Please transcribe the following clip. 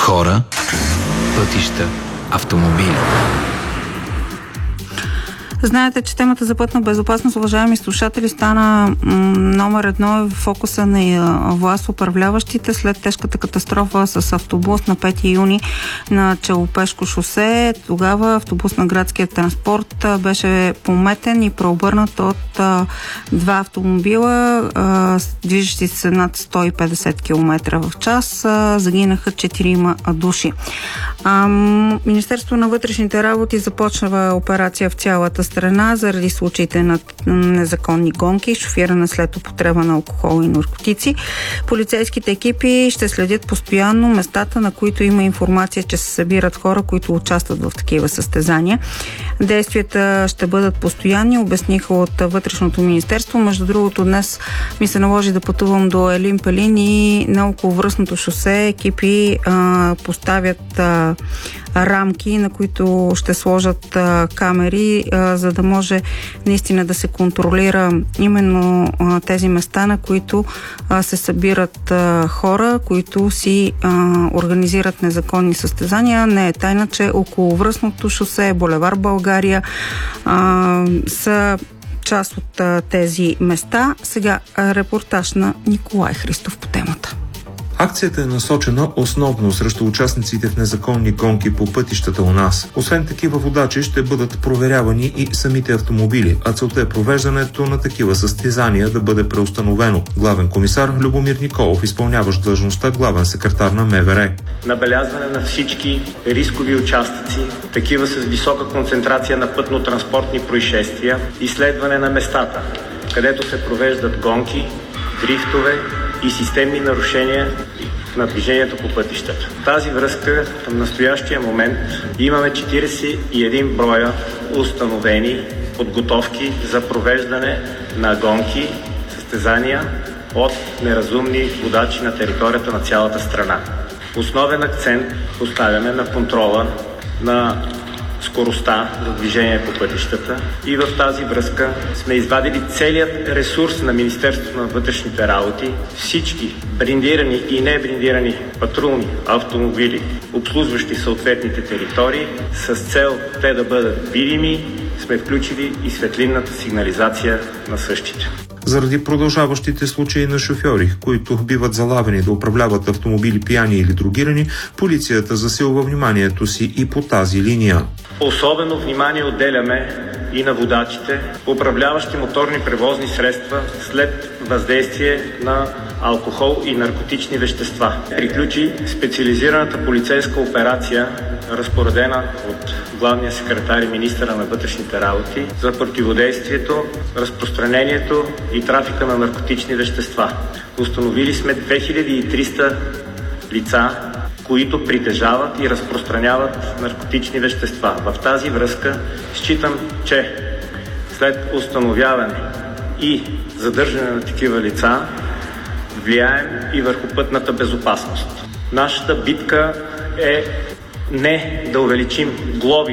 хора, пътища, автомобили. Знаете, че темата за пътна безопасност, уважаеми слушатели, стана номер едно в фокуса на власт управляващите след тежката катастрофа с автобус на 5 юни на Челопешко шосе. Тогава автобус на градския транспорт беше пометен и преобърнат от два автомобила, движещи се над 150 км в час. Загинаха 4 души. Министерството на вътрешните работи започва операция в цялата страна заради случаите на незаконни гонки, шофиране след употреба на алкохол и наркотици. Полицейските екипи ще следят постоянно местата, на които има информация, че се събират хора, които участват в такива състезания. Действията ще бъдат постоянни, обясниха от Вътрешното министерство. Между другото, днес ми се наложи да пътувам до Елин Пелин и на околовръстното шосе екипи поставят рамки, на които ще сложат камери, за да може наистина да се контролира именно тези места, на които се събират хора, които си организират незаконни състезания. Не е тайна, че околовръстното шосе, булевар България са част от тези места. Сега репортаж на Николай Христов по темата. Акцията е насочена основно срещу участниците в незаконни гонки по пътищата у нас. Освен такива водачи ще бъдат проверявани и самите автомобили, а целта е провеждането на такива състезания да бъде преустановено. Главен комисар Любомир Николов, изпълняващ длъжността главен секретар на МВР. Набелязване на всички рискови участъци, такива с висока концентрация на пътно-транспортни происшествия, изследване на местата, където се провеждат гонки, дрифтове и системни нарушения на движението по пътищата. В тази връзка към настоящия момент имаме 41 броя установени подготовки за провеждане на гонки, състезания от неразумни водачи на територията на цялата страна. Основен акцент поставяме на контрола на скоростта за движение по пътищата и в тази връзка сме извадили целият ресурс на Министерството на вътрешните работи, всички бриндирани и небриндирани патрулни автомобили, обслужващи съответните територии, с цел те да бъдат видими, сме включили и светлинната сигнализация на същите. Заради продължаващите случаи на шофьори, които биват залавени да управляват автомобили пияни или дрогирани, полицията засилва вниманието си и по тази линия. Особено внимание отделяме и на водачите, управляващи моторни превозни средства след въздействие на алкохол и наркотични вещества. Приключи специализираната полицейска операция, разпоредена от главния секретар и министъра на вътрешните работи за противодействието, разпространението и трафика на наркотични вещества. Установили сме 2300 лица, които притежават и разпространяват наркотични вещества. В тази връзка считам, че след установяване и задържане на такива лица влияем и върху пътната безопасност. Нашата битка е не да увеличим глоби